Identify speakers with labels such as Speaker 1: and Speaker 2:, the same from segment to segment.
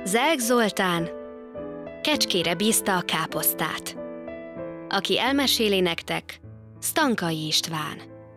Speaker 1: Zelk Zoltán kecskére bízta a káposztát. Aki elmeséli nektek, Stankai István.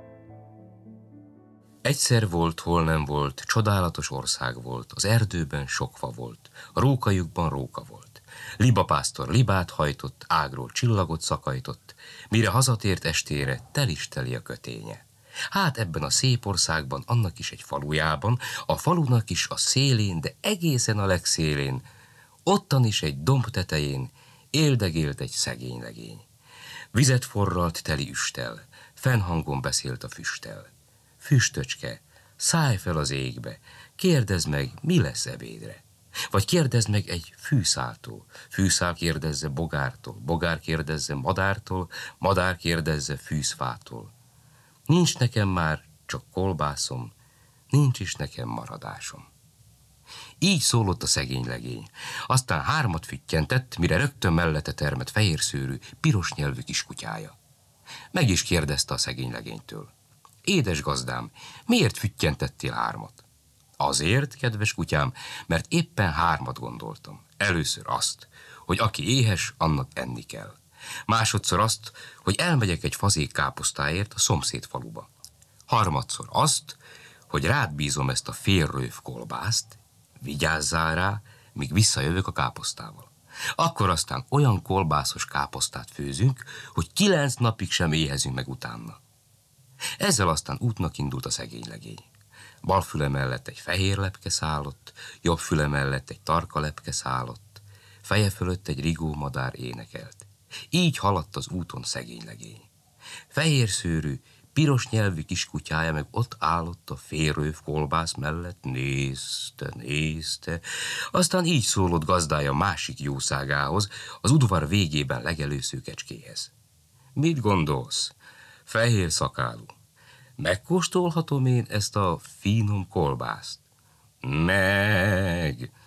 Speaker 2: Egyszer volt, hol nem volt, csodálatos ország volt, az erdőben sok fa volt, a rókajukban róka volt. Libapásztor libát hajtott, ágról csillagot szakajtott, mire hazatért estére, tel is teli a köténye. Hát ebben a szép országban, annak is egy falujában, a falunak is a szélén, de egészen a legszélén, ottan is egy domb tetején éldegélt egy szegény legény. Vizet forralt teli üsttel, fennhangon beszélt a füsttel. Füstöcske, szállj fel az égbe, kérdezd meg, mi lesz ebédre. Vagy kérdezd meg egy fűszáltól, fűszál kérdezze bogártól, bogár kérdezze madártól, madár kérdezze fűszfától. Nincs nekem már csak kolbászom, nincs is nekem maradásom. Így szólott a szegény legény. Aztán hármat füttyentett, mire rögtön mellette termett fehérszőrű, piros nyelvű kiskutyája. Meg is kérdezte a szegény legénytől. Édes gazdám, miért füttyentettél hármat? Azért, kedves kutyám, mert éppen hármat gondoltam. Először azt, hogy aki éhes, annak enni kell. Másodszor azt, hogy elmegyek egy fazék káposztáért a szomszéd faluba. Harmadszor azt, hogy rád bízom ezt a fél röv kolbászt, vigyázzál rá, míg visszajövök a káposztával. Akkor aztán olyan kolbászos káposztát főzünk, hogy 9 napig sem éhezünk meg utána. Ezzel aztán útnak indult a szegény legény. Bal füle mellett egy fehér lepke szállott, jobb füle mellett egy tarka lepke szállott, feje fölött egy rigó madár énekelt. Így haladt az úton szegény legény. Fehér szőrű, piros nyelvű kiskutyája meg ott állott a félröv kolbász mellett, nézte. Aztán így szólott gazdája másik jószágához, az udvar végében legelősző kecskéhez. Mit gondolsz, fehér szakálú? Megkóstolhatom én ezt a finom kolbászt? Meg,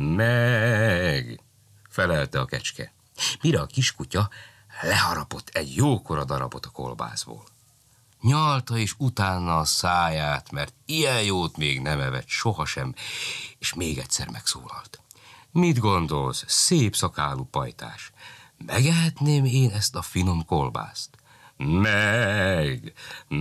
Speaker 2: felelte a kecske. Mire a kiskutya leharapott egy jókora darabot a kolbászból. Nyalta is utána a száját, mert ilyen jót még nem evett sohasem, és még egyszer megszólalt. Mit gondolsz, szép szakálú pajtás? Megehetném én ezt a finom kolbászt? Meg,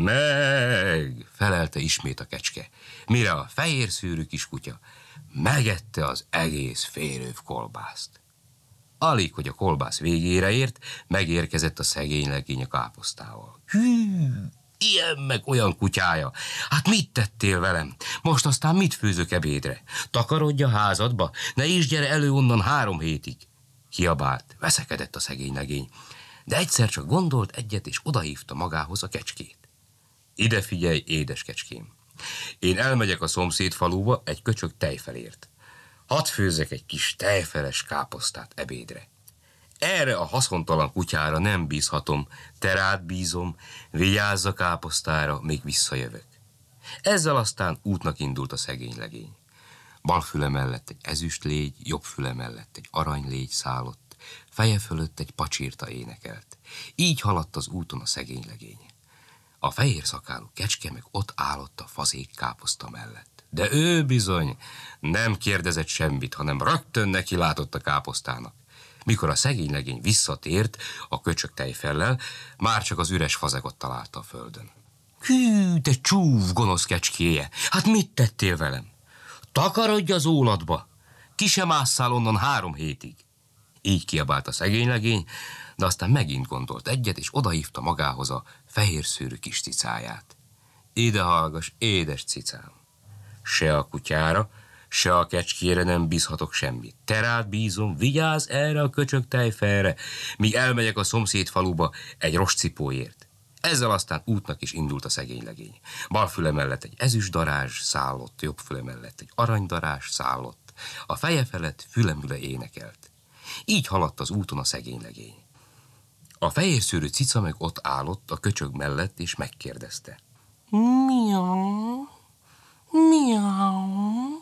Speaker 2: felelte ismét a kecske, mire a fehér szőrű kiskutya megette az egész félröv kolbászt. Alig, hogy a kolbász végére ért, megérkezett a szegény legény a káposztával. Hű, ilyen meg olyan kutyája, hát mit tettél velem? Most aztán mit főzök ebédre? Takarodj a házadba, ne is gyere elő onnan 3 hétig. Kiabált, veszekedett a szegény legény, de egyszer csak gondolt egyet, és odahívta magához a kecskét. Ide figyelj, édes kecském, én elmegyek a szomszéd faluba egy köcsög tejfelért. Hadd főzzek egy kis tejfeles káposztát ebédre. Erre a haszontalan kutyára nem bízhatom, te rád bízom, vigyázz a káposztára, még visszajövök. Ezzel aztán útnak indult a szegény legény. Bal füle mellett egy ezüst légy, jobb füle mellett egy aranylégy szállott, feje fölött egy pacsirta énekelt. Így haladt az úton a szegény legény. A fehér szakálú kecske meg ott állott a fazék káposzta mellett. De ő bizony nem kérdezett semmit, hanem rögtön neki látott a káposztának. Mikor a szegény legény visszatért a köcsög tejfellel, már csak az üres fazegot találta a földön. Hű, te csúf, gonosz kecskéje, hát mit tettél velem? Takarodj az óladba, ki sem ásszál onnan 3 hétig. Így kiabált a szegény legény, de aztán megint gondolt egyet, és odahívta magához a fehér szőrű kis cicáját. Ide hallgass, édes cicám! Se a kutyára, se a kecskére nem bízhatok semmit. Te rád bízom, vigyázz erre a köcsög tejfelre, míg elmegyek a szomszéd faluba egy rostcipóért. Ezzel aztán útnak is indult a szegény legény. Bal füle mellett egy ezüst darázs szállott, jobb füle mellett egy aranydarázs szállott, a feje felett fülemüle énekelt. Így haladt az úton a szegény legény. A fehér szőrű cica meg ott állott a köcsög mellett, és megkérdezte. Miau, miau,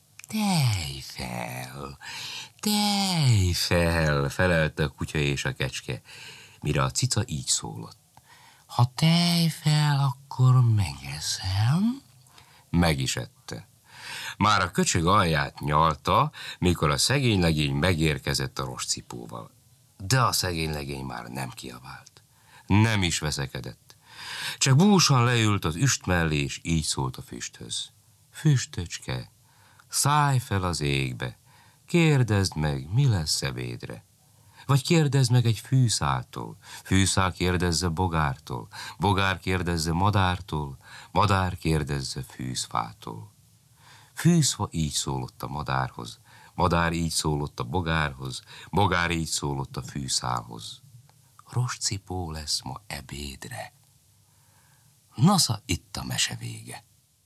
Speaker 2: tejfel, felelte a kutya és a kecske, mire a cica így szólott. Ha tejfel, akkor megeszem. Meg is ette. Már a köcsög alját nyalta, mikor a szegény legény megérkezett a rostcipóval. De a szegény legény már nem kiabált, nem is veszekedett. Csak búsan leült az üst mellé, és így szólt a füsthöz. Füstöcske, szállj fel az égbe, kérdezd meg, mi lesz ebédre. Vagy kérdezd meg egy fűszáltól, fűszál kérdezze bogártól, bogár kérdezze madártól, madár kérdezze fűzfától. Fűzfa így szólott a madárhoz, madár így szólott a bogárhoz, bogár így szólott a fűszálhoz. Rostcipó lesz ma ebédre. Nasza, itt a mese vége.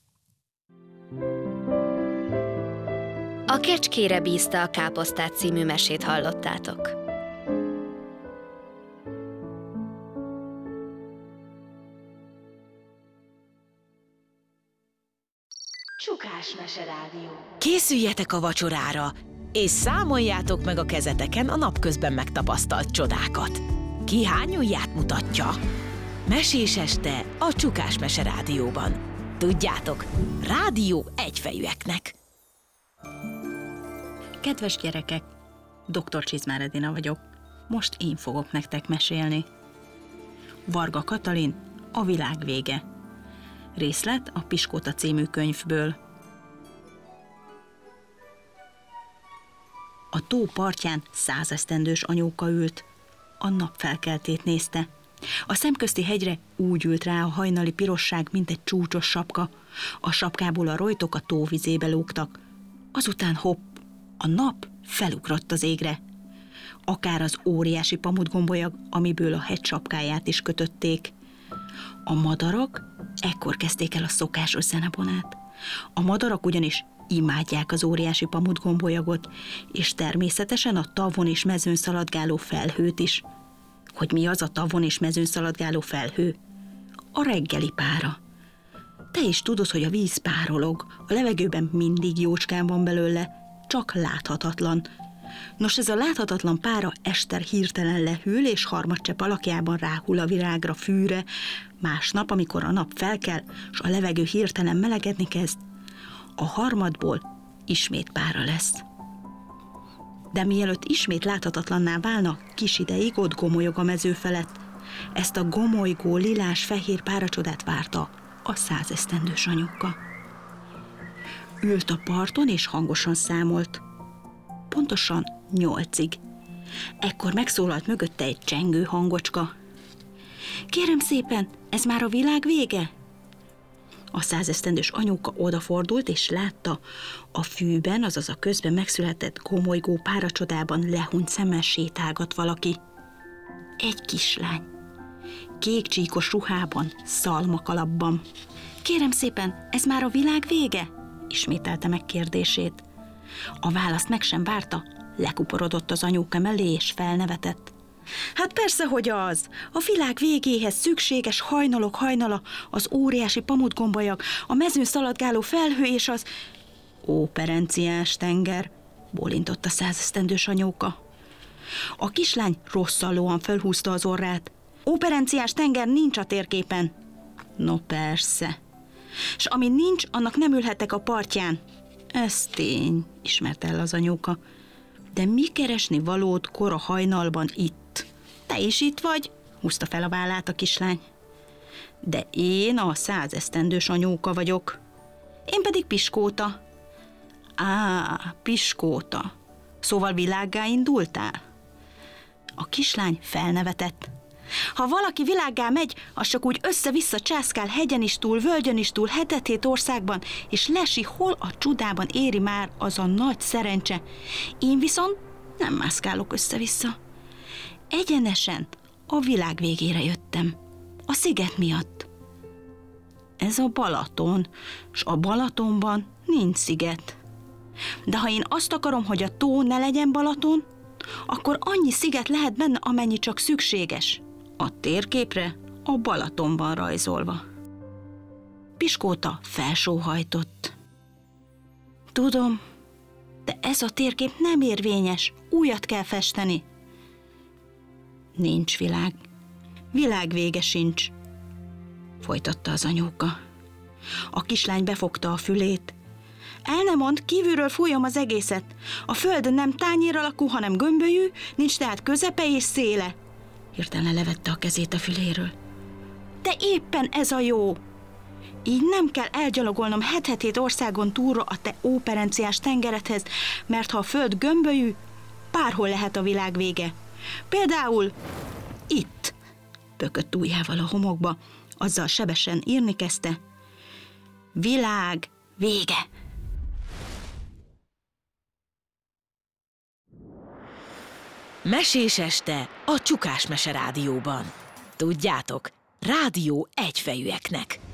Speaker 1: A Kecskére bízta a káposztát című mesét hallottátok.
Speaker 3: Csukás Meserádió.
Speaker 4: Készüljetek a vacsorára, és számoljátok meg a kezeteken a napközben megtapasztalt csodákat. Ki hány ujját mutatja? Mesés este a Csukás Meserádióban. Tudjátok, rádió egyfejűeknek.
Speaker 5: Kedves gyerekek, Dr. Csizmár Edina vagyok. Most én fogok nektek mesélni. Varga Katalin, A világ vége. Részlet a Piskóta című könyvből. A tó partján 100 esztendős anyóka ült. A napfelkeltét nézte. A szemközti hegyre úgy ült rá a hajnali pirosság, mint egy csúcsos sapka. A sapkából a rojtok a tó vizébe lógtak. Azután hopp, a nap felugrott az égre. Akár az óriási pamutgombolyag, amiből a hegy sapkáját is kötötték. A madarak ekkor kezdték el a szokásos zenebonát. A madarak ugyanis imádják az óriási pamutgombolyagot, és természetesen a tavon és mezőn szaladgáló felhőt is. Hogy mi az a tavon és mezőn szaladgáló felhő? A reggeli pára. Te is tudod, hogy a víz párolog, a levegőben mindig jócskán van belőle, csak láthatatlan. Nos, ez a láthatatlan pára Ester hirtelen lehűl, és harmadcsepp alakjában ráhull a virágra, fűre. Másnap, amikor a nap felkel, és a levegő hirtelen melegedni kezd, a harmadból ismét pára lesz. De mielőtt ismét láthatatlanná válna, kis ideig ott gomolyog a mező felett. Ezt a gomolygó, lilás-fehér páracsodát várta a 100 esztendős anyuka. Ült a parton, és hangosan számolt. Pontosan 8-ig. Ekkor megszólalt mögötte egy csengő hangocska. Kérem szépen, ez már a világ vége? A 100 esztendős anyuka odafordult, és látta, a fűben, azaz a közben megszületett gomolygó páracsodában lehunyt szemmel sétálgat valaki. Egy kislány. Kék csíkos ruhában, szalmakalapban. Kérem szépen, ez már a világ vége? Ismételte meg kérdését. A választ meg sem várta, lekuporodott az anyóka mellé, és felnevetett. Hát persze, hogy az! A világ végéhez szükséges hajnalok hajnala, az óriási pamutgombolyag, a mezőn szaladgáló felhő és az... Óperenciás tenger, bólintott a 100 esztendős anyóka. A kislány rosszallóan felhúzta az orrát. Óperenciás tenger nincs a térképen. No persze. S ami nincs, annak nem ülhetek a partján. Ez tény, ismerte el az anyóka. De mi keresni valód kora hajnalban itt? Te is itt vagy? Húzta fel a vállát a kislány. De én a 100 esztendős anyóka vagyok. Én pedig Piskóta. Á, Piskóta. Szóval világgá indultál? A kislány felnevetett. Ha valaki világgá megy, az csak úgy össze-vissza császkál hegyen is túl, völgyön is túl, hetet-hét országban, és lesi, hol a csodában éri már az a nagy szerencse. Én viszont nem mászkálok össze-vissza. Egyenesen a világ végére jöttem. A sziget miatt. Ez a Balaton, s a Balatonban nincs sziget. De ha én azt akarom, hogy a tó ne legyen Balaton, akkor annyi sziget lehet benne, amennyi csak szükséges. A térképre a Balaton van rajzolva. Piskóta felsóhajtott. Tudom, de ez a térkép nem érvényes, újat kell festeni. Nincs világ. Világ vége sincs, folytatta az anyóka. A kislány befogta a fülét. El nem mond, kívülről fújom az egészet. A föld nem tányér alakú, hanem gömbölyű, nincs tehát közepe és széle. Hirtelen levette a kezét a füléről. De éppen ez a jó! Így nem kell elgyalogolnom het-hetét országon túlra a te óperenciás tengeredhez, mert ha a föld gömbölyű, bárhol lehet a világ vége. Például itt, bökött ujjával a homokba, azzal sebesen írni kezdte. Világ vége.
Speaker 4: Mesés este a Csukás Mese Rádióban. Tudjátok, rádió egyfejűeknek.